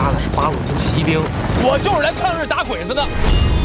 押的是八路军骑兵。 我就是来抗日打鬼子的。